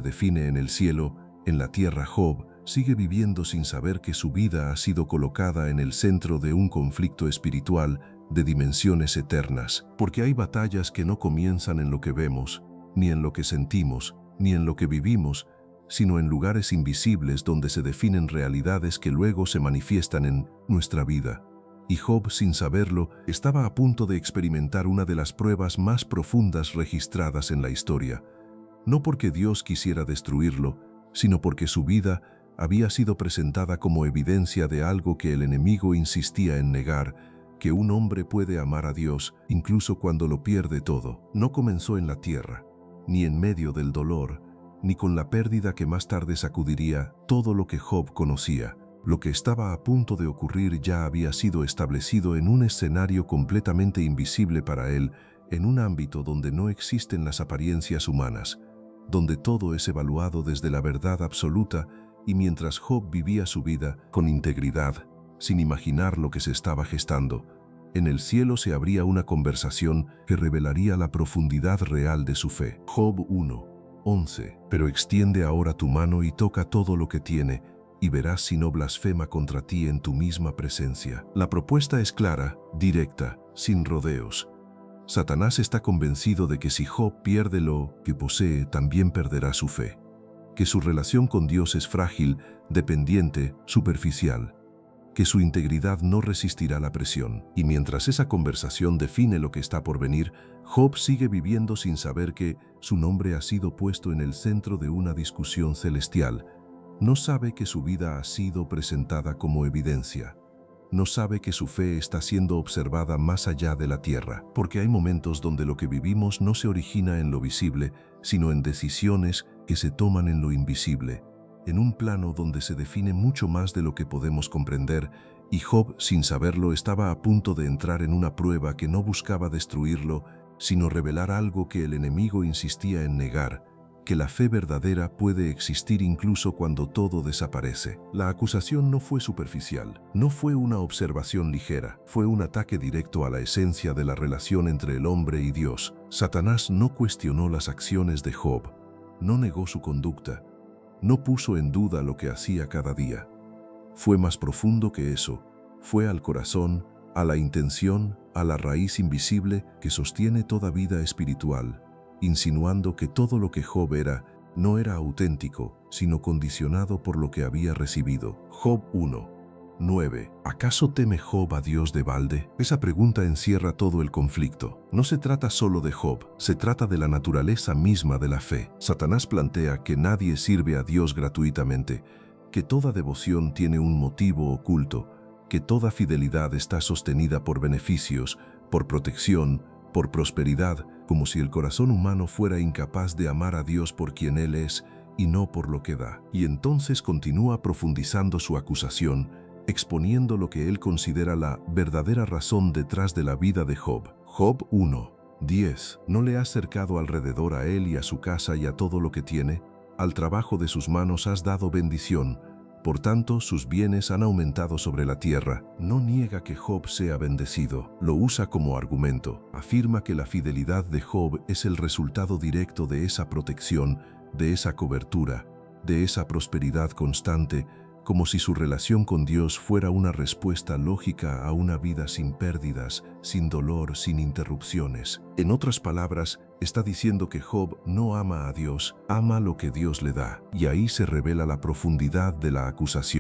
define en el cielo, en la tierra Job sigue viviendo sin saber que su vida ha sido colocada en el centro de un conflicto espiritual de dimensiones eternas, porque hay batallas que no comienzan en lo que vemos, ni en lo que sentimos, ni en lo que vivimos, sino en lugares invisibles donde se definen realidades que luego se manifiestan en nuestra vida. Y Job, sin saberlo, estaba a punto de experimentar una de las pruebas más profundas registradas en la historia, no porque Dios quisiera destruirlo, sino porque su vida había sido presentada como evidencia de algo que el enemigo insistía en negar, que un hombre puede amar a Dios incluso cuando lo pierde todo. No comenzó en la tierra, ni en medio del dolor, ni con la pérdida que más tarde sacudiría todo lo que Job conocía. Lo que estaba a punto de ocurrir ya había sido establecido en un escenario completamente invisible para él, en un ámbito donde no existen las apariencias humanas, donde todo es evaluado desde la verdad absoluta, y mientras Job vivía su vida con integridad, sin imaginar lo que se estaba gestando, en el cielo se abría una conversación que revelaría la profundidad real de su fe. Job 1:11. Pero extiende ahora tu mano y toca todo lo que tiene, y verás si no blasfema contra ti en tu misma presencia. La propuesta es clara, directa, sin rodeos. Satanás está convencido de que si Job pierde lo que posee, también perderá su fe, que su relación con Dios es frágil, dependiente, superficial, que su integridad no resistirá la presión. Y mientras esa conversación define lo que está por venir, Job sigue viviendo sin saber que su nombre ha sido puesto en el centro de una discusión celestial. No sabe que su vida ha sido presentada como evidencia. No sabe que su fe está siendo observada más allá de la tierra, porque hay momentos donde lo que vivimos no se origina en lo visible, sino en decisiones que se toman en lo invisible, en un plano donde se define mucho más de lo que podemos comprender, y Job, sin saberlo, estaba a punto de entrar en una prueba que no buscaba destruirlo, sino revelar algo que el enemigo insistía en negar, que la fe verdadera puede existir incluso cuando todo desaparece. La acusación no fue superficial, no fue una observación ligera, fue un ataque directo a la esencia de la relación entre el hombre y Dios. Satanás no cuestionó las acciones de Job, no negó su conducta, no puso en duda lo que hacía cada día. Fue más profundo que eso, fue al corazón, a la intención, a la raíz invisible que sostiene toda vida espiritual, insinuando que todo lo que Job era no era auténtico, sino condicionado por lo que había recibido. Job 1:9. ¿Acaso teme Job a Dios de balde? Esa pregunta encierra todo el conflicto. No se trata solo de Job, se trata de la naturaleza misma de la fe. Satanás plantea que nadie sirve a Dios gratuitamente, que toda devoción tiene un motivo oculto, que toda fidelidad está sostenida por beneficios, por protección, por prosperidad, como si el corazón humano fuera incapaz de amar a Dios por quien Él es y no por lo que da. Y entonces continúa profundizando su acusación, exponiendo lo que él considera la verdadera razón detrás de la vida de Job. Job 1:10. ¿No le has cercado alrededor a él y a su casa y a todo lo que tiene? Al trabajo de sus manos has dado bendición. Por tanto, sus bienes han aumentado sobre la tierra. No niega que Job sea bendecido, lo usa como argumento. Afirma que la fidelidad de Job es el resultado directo de esa protección, de esa cobertura, de esa prosperidad constante, como si su relación con Dios fuera una respuesta lógica a una vida sin pérdidas, sin dolor, sin interrupciones. En otras palabras, está diciendo que Job no ama a Dios, ama lo que Dios le da, y ahí se revela la profundidad de la acusación.